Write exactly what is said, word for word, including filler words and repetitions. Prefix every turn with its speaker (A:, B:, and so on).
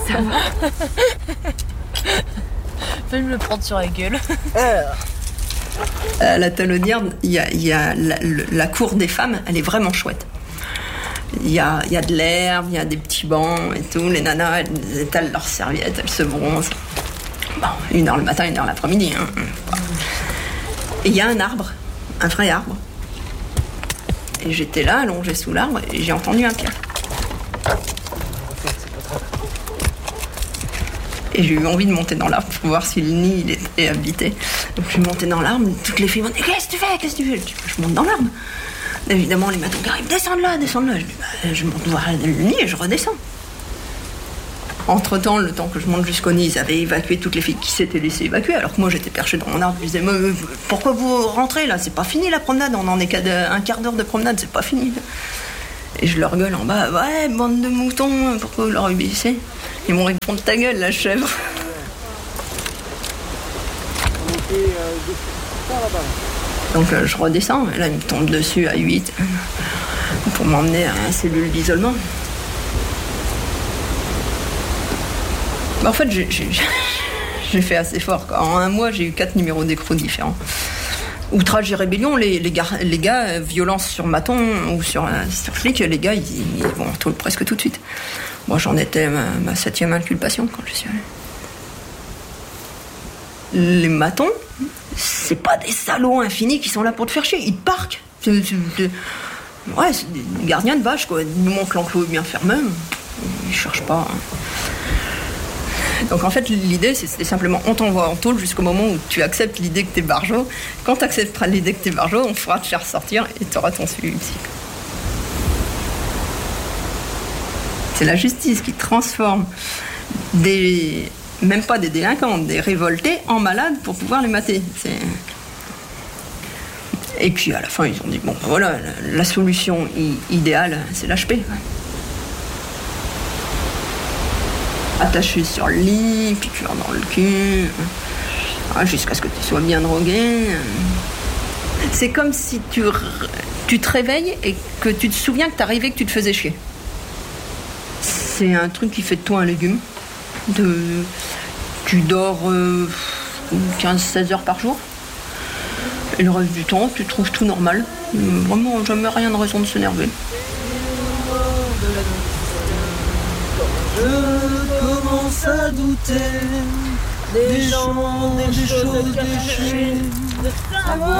A: ça va.
B: Fais me le prendre sur la gueule.
A: À la Talonnière, il y a, y a la, la cour des femmes, elle est vraiment chouette. Il y a, y a de l'herbe, il y a des petits bancs et tout. Les nanas, elles étalent leurs serviettes, elles se bronzent. Bon, une heure le matin, une heure l'après-midi. Hein. Et il y a un arbre, un vrai arbre. Et j'étais là, allongée sous l'arbre, et j'ai entendu un piaf. Et j'ai eu envie de monter dans l'arbre pour voir si le nid il était habité. Donc je suis montée dans l'arbre, toutes les filles m'ont dit « Qu'est-ce que tu fais ? Qu'est-ce que tu fais ?» Je dis « Je monte dans l'arbre. » Évidemment, les matons qui arrivent « Descends de là, descends de là. » Je dis bah, « Je monte voir le nid et je redescends. » Entre-temps, le temps que je monte jusqu'au nid, ils avaient évacué toutes les filles qui s'étaient laissées évacuer, alors que moi j'étais perchée dans mon arbre. Je disais « Pourquoi vous rentrez là ? C'est pas fini la promenade, on en est qu'à un quart d'heure de promenade, c'est pas fini. » Et je leur gueule en bas, ouais, bande de moutons, pourquoi vous leur obéissez ? Ils m'ont répondu ta gueule, la chèvre. Donc euh, je redescends, et là ils me tombent dessus à huit pour m'emmener à la cellule d'isolement. Bah, en fait, j'ai, j'ai, j'ai fait assez fort, quoi. En un mois, j'ai eu quatre numéros d'écrou différents. Outrage et rébellion, les, les, gars, les gars, violence sur maton ou sur, sur flic, les gars, ils, ils vont en taule presque tout de suite. Moi, j'en étais ma, ma septième inculpation quand je suis allée. Les matons, c'est pas des salauds infinis qui sont là pour te faire chier, ils te parquent. C'est, c'est, c'est, ouais, c'est des gardiens de vache, quoi. Ils nous montrent que l'enclos est bien fermé, ils cherchent pas. Hein. Donc en fait, l'idée, c'est simplement on t'envoie en tôle jusqu'au moment où tu acceptes l'idée que t'es barjot. Quand tu accepteras l'idée que t'es barjot, on pourra te faire sortir et tu auras ton suivi psy. C'est la justice qui transforme des, même pas des délinquants, des révoltés en malades pour pouvoir les mater. C'est... Et puis à la fin, ils ont dit, bon voilà, la, la solution i- idéale, c'est l'H P. Attaché sur le lit, piqûre dans le cul, jusqu'à ce que tu sois bien drogué. C'est comme si tu, tu te réveilles et que tu te souviens que t'es arrivé, que tu te faisais chier. C'est un truc qui fait de toi un légume. De, tu dors euh, quinze à seize heures par jour. Et le reste du temps, tu trouves tout normal. Vraiment, jamais rien de raison de s'énerver.
C: Je commence à douter des gens, des choses cachées.